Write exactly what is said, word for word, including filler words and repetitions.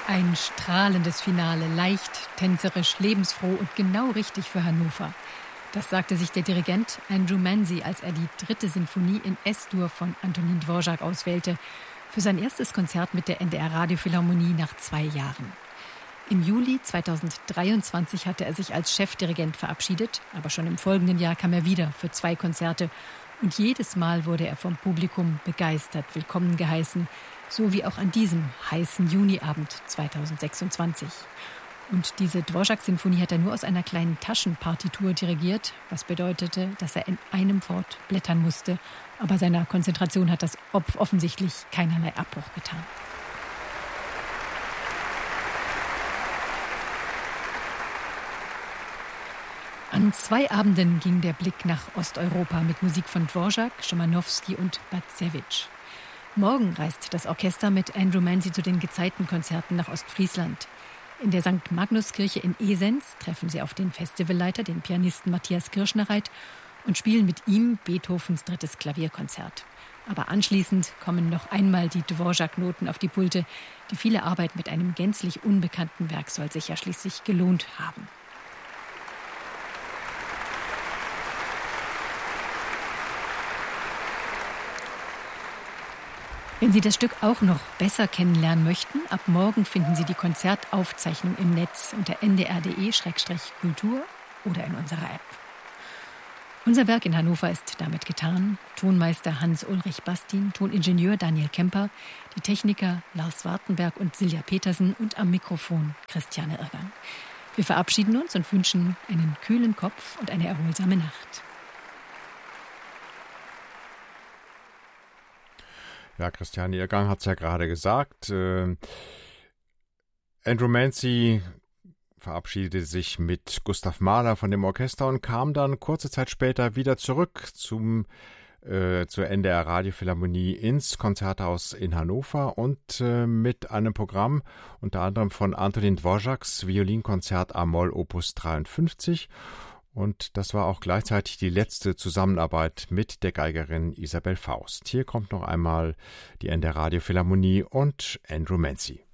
Ein strahlendes Finale, leicht, tänzerisch, lebensfroh und genau richtig für Hannover. Das sagte sich der Dirigent Andrew Manzi, als er die dritte Sinfonie in S-Dur von Antonín Dvořák auswählte, für sein erstes Konzert mit der N D R Radiophilharmonie nach zwei Jahren. Im Juli zweitausenddreiundzwanzig hatte er sich als Chefdirigent verabschiedet, aber schon im folgenden Jahr kam er wieder für zwei Konzerte und jedes Mal wurde er vom Publikum begeistert willkommen geheißen, so wie auch an diesem heißen Juniabend zweitausendsechsundzwanzig. Und diese Dvořák-Sinfonie hat er nur aus einer kleinen Taschenpartitur dirigiert, was bedeutete, dass er in einem Fort blättern musste. Aber seiner Konzentration hat das offensichtlich keinerlei Abbruch getan. An zwei Abenden ging der Blick nach Osteuropa mit Musik von Dvořák, Szymanowski und Bacewicz. Morgen reist das Orchester mit Andrew Manzi zu den Gezeitenkonzerten nach Ostfriesland. In der Sankt Magnuskirche in Esens treffen sie auf den Festivalleiter, den Pianisten Matthias Kirschnereit, und spielen mit ihm Beethovens drittes Klavierkonzert. Aber anschließend kommen noch einmal die Dvořák-Noten auf die Pulte. Die viele Arbeit mit einem gänzlich unbekannten Werk soll sich ja schließlich gelohnt haben. Wenn Sie das Stück auch noch besser kennenlernen möchten, ab morgen finden Sie die Konzertaufzeichnung im Netz unter n d r punkt d e slash kultur oder in unserer App. Unser Werk in Hannover ist damit getan. Tonmeister Hans-Ulrich Bastin, Toningenieur Daniel Kemper, die Techniker Lars Wartenberg und Silja Petersen und am Mikrofon Christiane Irgang. Wir verabschieden uns und wünschen einen kühlen Kopf und eine erholsame Nacht. Ja, Christiane Irgang hat es ja gerade gesagt. Äh, Andrew Manzi verabschiedete sich mit Gustav Mahler von dem Orchester und kam dann kurze Zeit später wieder zurück zum, äh, zur N D R Radiophilharmonie ins Konzerthaus in Hannover und äh, mit einem Programm unter anderem von Antonín Dvořáks Violinkonzert a-Moll Opus dreiundfünfzig. Und das war auch gleichzeitig die letzte Zusammenarbeit mit der Geigerin Isabel Faust. Hier kommt noch einmal die N D R Radiophilharmonie und Andrew Manzi.